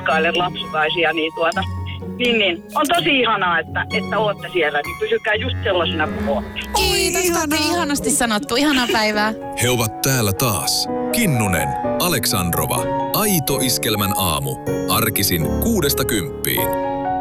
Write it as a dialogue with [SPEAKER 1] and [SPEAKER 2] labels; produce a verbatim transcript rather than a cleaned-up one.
[SPEAKER 1] seikkailen lapsukaisia, niin tuota, niin, niin. On tosi ihanaa, että, että ootte siellä, niin pysykää just sellaisena kuin ootte.
[SPEAKER 2] Kiitos, Kati, ihanasti sanottu. Ihanaa päivää.
[SPEAKER 3] He ovat täällä taas. Kinnunen, Aleksandrova, Aito Iskelmän aamu. Arkisin kuudesta kymppiin.